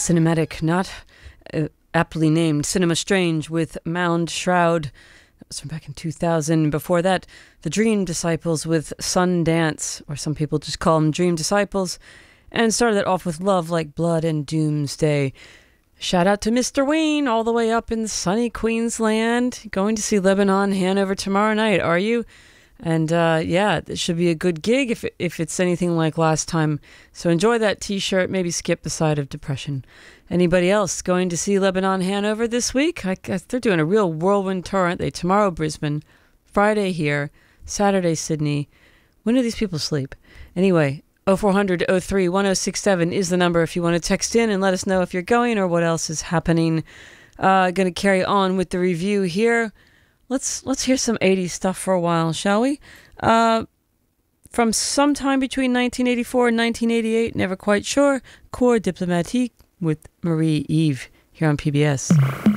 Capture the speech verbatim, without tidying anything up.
cinematic, not uh, aptly named, Cinema Strange with Mound Shroud. That was from back in two thousand. Before that, The Dream Disciples with Sundance, or some people just call them Dream Disciples. And started it off with Love Like Blood and Doomsday. Shout out to Mister Wayne, all the way up in sunny Queensland. Going to see Lebanon, Hanover tomorrow night, are you? And uh, yeah, it should be a good gig if if it's anything like last time. So enjoy that t-shirt, maybe skip the side of depression. Anybody else going to see Lebanon, Hanover this week? I guess they're doing a real whirlwind tour, aren't they? Tomorrow, Brisbane. Friday here. Saturday, Sydney. When do these people sleep? Anyway, oh four hundred oh three one oh six seven is the number if you want to text in and let us know if you're going or what else is happening. Uh, going to carry on with the review here. Let's let's hear some eighties stuff for a while, shall we? Uh, from sometime between nineteen eighty-four and nineteen eighty-eight, never quite sure, Corps Diplomatique with Marie Eve here on P B S.